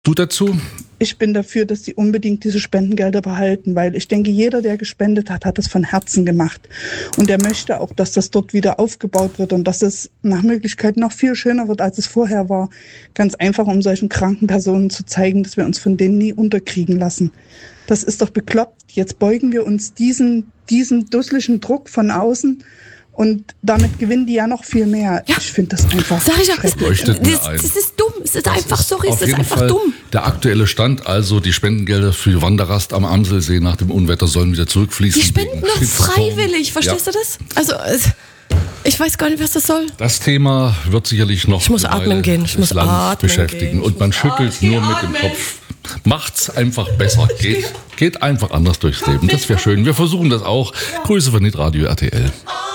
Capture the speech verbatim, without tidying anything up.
Du dazu? Ich bin dafür, dass sie unbedingt diese Spendengelder behalten, weil ich denke, jeder, der gespendet hat, hat es von Herzen gemacht. Und der möchte auch, dass das dort wieder aufgebaut wird und dass es nach Möglichkeit noch viel schöner wird, als es vorher war. Ganz einfach, um solchen kranken Personen zu zeigen, dass wir uns von denen nie unterkriegen lassen. Das ist doch bekloppt. Jetzt beugen wir uns diesen, diesen dusseligen Druck von außen. Und damit gewinnen die ja noch viel mehr. Ja. Ich finde das einfach Sag ich auch, das, Leuchtet mir das, ein. das ist dumm. Es ist einfach, sorry, es Auf ist jeden einfach Fall dumm. der aktuelle Stand, also die Spendengelder für die Wanderrast am Amselsee nach dem Unwetter sollen wieder zurückfließen. Die spenden wegen doch Schützenturm. freiwillig, verstehst Ja. du das? Also, es- ich weiß gar nicht, was das soll. Das Thema wird sicherlich noch Ich muss eine atmen Weile gehen, ich das muss Land atmen beschäftigen. gehen. Und man Ich muss schüttelt atmen. nur mit dem Kopf. Macht's einfach besser. Geht, geht einfach anders durchs Leben. Das wäre schön. Wir versuchen das auch. Grüße von Hitradio R T L.